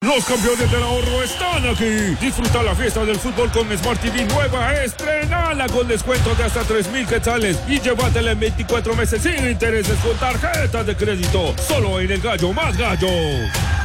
Los campeones del ahorro están aquí. Disfruta la fiesta del fútbol con Smart TV nueva. Estrenala con descuento de hasta 3,000 quetzales y llévatela en 24 meses sin intereses con tarjeta de crédito. Solo en El Gallo Más Gallo.